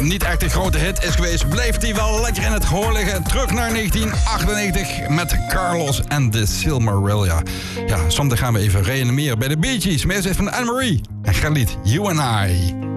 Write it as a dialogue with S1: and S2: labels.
S1: niet echt een grote hit is geweest, blijft hij wel lekker in het gehoor liggen. Terug naar 1998 met Carlos en de Silmarillion. Ja, soms gaan we even reanimeren bij de Bee Gees. Maar eerst even van Anne-Marie en Khalid, You and I.